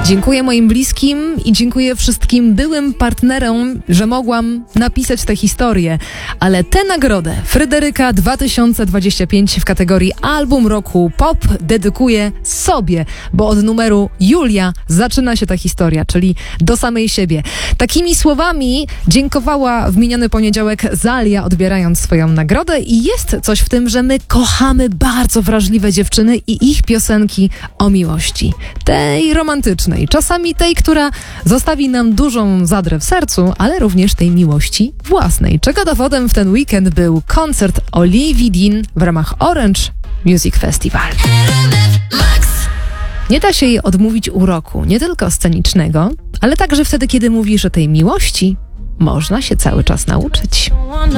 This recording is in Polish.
Dziękuję moim bliskim i dziękuję wszystkim byłym partnerom, że mogłam napisać tę historię. Ale tę nagrodę Fryderyka 2025 w kategorii Album Roku Pop dedykuję sobie, bo od numeru Julia zaczyna się ta historia, czyli do samej siebie. Takimi słowami dziękowała w miniony poniedziałek Zalia, odbierając swoją nagrodę, i jest coś w tym, że my kochamy bardzo wrażliwe dziewczyny i ich piosenki o miłości. Tej romantycznej, czasami tej, która zostawi nam dużą zadrę w sercu, ale również tej miłości własnej. Czego dowodem w ten weekend był koncert Olivii Dean w ramach Orange Music Festival. Nie da się jej odmówić uroku, nie tylko scenicznego, ale także wtedy, kiedy mówisz o tej miłości, można się cały czas nauczyć.